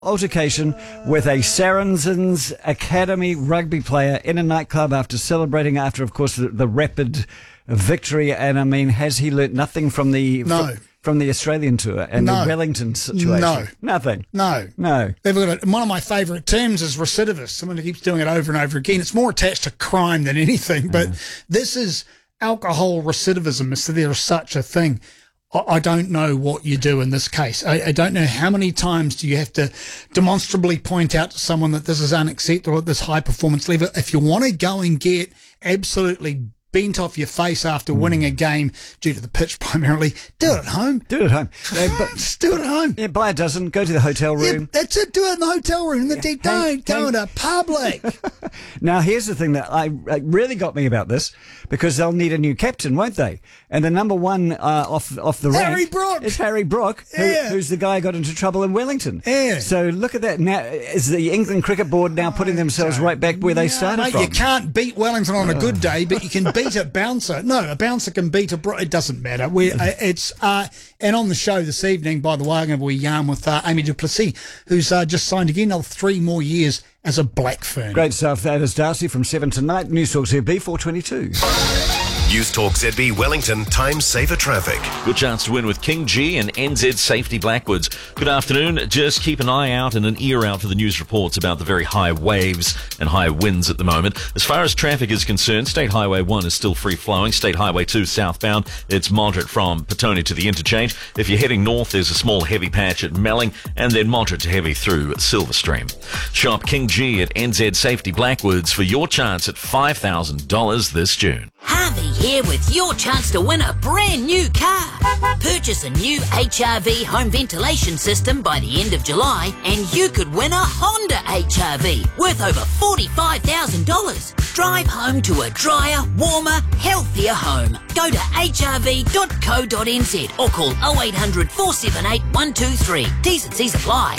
Altercation with a Saracens Academy rugby player in a nightclub after, of course, the rapid victory. And I mean, has he learnt nothing from the from the Australian tour and the Wellington situation? No. Nothing. No. They've got one of my favourite terms is recidivist. Someone who keeps doing it over and over again. It's more attached to crime than anything, but this is alcohol recidivism, if there is such a thing. I don't know what you do in this case. I don't know how many times do you have to demonstrably point out to someone that this is unacceptable at this high performance level. If you want to go and get absolutely bent off your face after winning a game due to the pitch primarily, do it at home. Do it at home. Just do it at home. Yeah, buy a dozen, go to the hotel room. Yeah, that's it. Do it in the hotel room. Don't go into public. Now, here's the thing that really got me about this, because they'll need a new captain, won't they? And the number one off the rank Harry Brook. is Harry Brook, who's the guy who got into trouble in Wellington. Yeah. So look at that. Now, is the England Cricket Board now putting themselves right back where they started from? You can't beat Wellington on a good day, but you can beat a bouncer. No, a bouncer can beat it doesn't matter. And on the show this evening, by the way, I'm going to be yarn with Amy Duplessis, who's just signed again another 3 more years as a Black Fern. Great stuff. That is Darcy from 7 tonight. News Talk ZB 422. News Talk ZB Wellington, time saver traffic. Good chance to win with King G and NZ Safety Blackwoods. Good afternoon. Just keep an eye out and an ear out for the news reports about the very high waves and high winds at the moment. As far as traffic is concerned, State Highway 1 is still free flowing. State Highway 2 southbound, it's moderate from Petone to the interchange. If you're heading north, there's a small heavy patch at Melling and then moderate to heavy through Silverstream. Shop King G at NZ Safety Blackwoods for your chance at $5,000 this June. Harvey here with your chance to win a brand new car. Purchase a new HRV home ventilation system by the end of July and you could win a Honda HRV worth over $45,000. Drive home to a drier, warmer, healthier home. Go to hrv.co.nz or call 0800 478 123. T's and C's apply.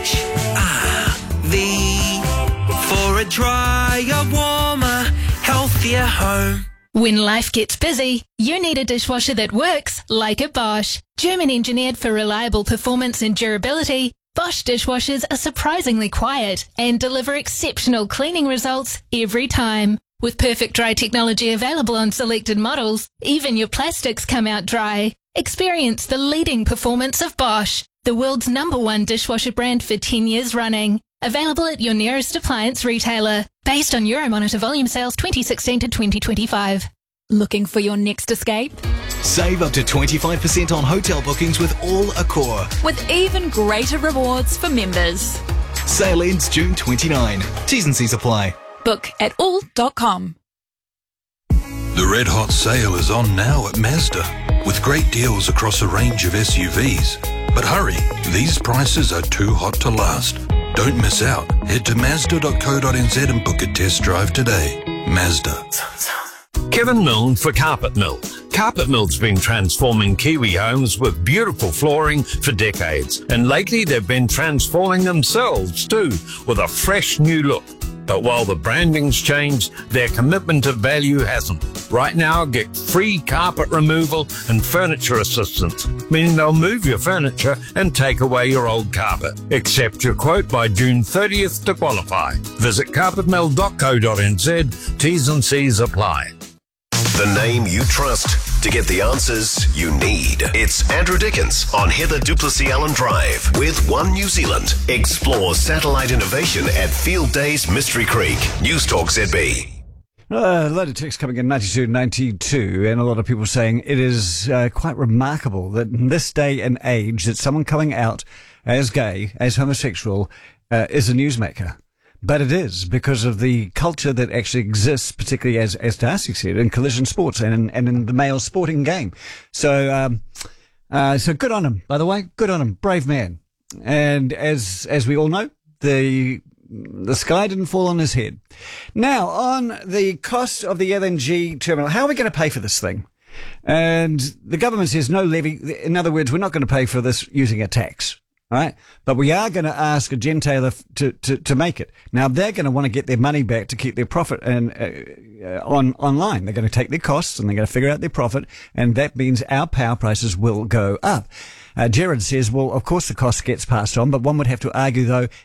HRV for a drier, warmer, healthier home. When life gets busy, you need a dishwasher that works like a Bosch. German engineered for reliable performance and durability, Bosch dishwashers are surprisingly quiet and deliver exceptional cleaning results every time. With perfect dry technology available on selected models, even your plastics come out dry. Experience the leading performance of Bosch, the world's #1 dishwasher brand for 10 years running. Available at your nearest appliance retailer. Based on Euromonitor volume sales 2016 to 2025. Looking for your next escape? Save up to 25% on hotel bookings with All Accor. With even greater rewards for members. Sale ends June 29. T's and C's apply. Book at all.com. The Red Hot Sale is on now at Mazda, with great deals across a range of SUVs. But hurry, these prices are too hot to last. Don't miss out. Head to Mazda.co.nz and book a test drive today. Mazda. Kevin Milne for Carpet Mill. Carpet Mill's been transforming Kiwi homes with beautiful flooring for decades. And lately they've been transforming themselves too, with a fresh new look. But while the branding's changed, their commitment to value hasn't. Right now, get free carpet removal and furniture assistance, meaning they'll move your furniture and take away your old carpet. Accept your quote by June 30th to qualify. Visit carpetmill.co.nz. T's and C's apply. The name you trust to get the answers you need. It's Andrew Dickens on Heather Duplessis Allen Drive with One New Zealand. Explore satellite innovation at Field Days Mystery Creek. News Talk ZB. A lot of texts coming in 9292, and a lot of people saying it is quite remarkable that in this day and age that someone coming out as gay, as homosexual, is a newsmaker. But it is because of the culture that actually exists, particularly as Darcy said, in collision sports and in the male sporting game. So good on him, by the way. Good on him. Brave man. And as we all know, the sky didn't fall on his head. Now, on the cost of the LNG terminal, how are we going to pay for this thing? And the government says no levy. In other words, we're not going to pay for this using a tax. All right, but we are going to ask a gentailer to make it. Now they're going to want to get their money back to keep their profit online. They're going to take their costs and they're going to figure out their profit, and that means our power prices will go up. Jared says, well, of course the cost gets passed on, but one would have to argue, though,